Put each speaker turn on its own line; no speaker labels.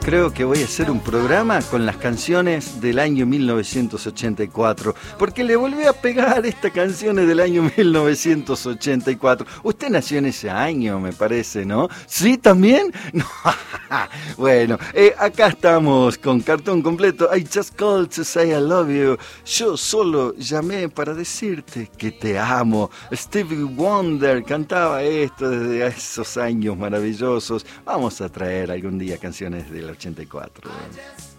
creo que voy a hacer un programa con las canciones del año 1984, porque le volví a pegar estas canciones del año 1984. Usted nació en ese año, me parece, ¿no? ¿Sí, también? No. Bueno, acá estamos con cartón completo. I just called to say I love you. Yo solo llamé para decirte que te amo. Stevie Wonder cantaba esto desde esos años maravillosos. Vamos a traer algún día canciones del 84.